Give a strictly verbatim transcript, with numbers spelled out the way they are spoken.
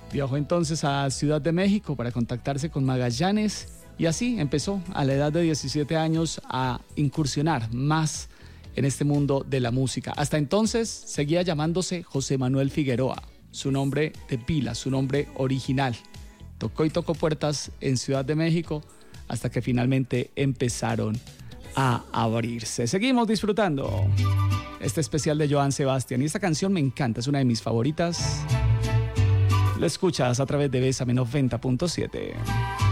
Viajó entonces a Ciudad de México para contactarse con Magallanes y así empezó a la edad de diecisiete años a incursionar más en este mundo de la música. Hasta entonces seguía llamándose José Manuel Figueroa, su nombre de pila, su nombre original. Tocó y tocó puertas en Ciudad de México hasta que finalmente empezaron a abrirse. Seguimos disfrutando este especial de Joan Sebastián y esta canción me encanta, es una de mis favoritas. Lo escuchas a través de Bésame noventa punto siete.